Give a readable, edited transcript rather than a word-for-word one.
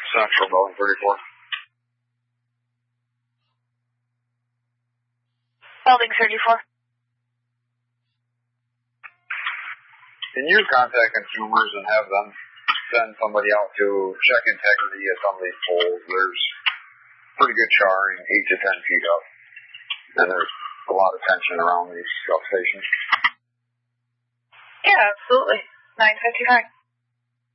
Central Building 34. Building 34. Can you contact consumers and have them send somebody out to check integrity at some of these poles? There's pretty good charring, 8 to 10 feet up. And there's a lot of tension around these substations. Yeah, absolutely. 9:55.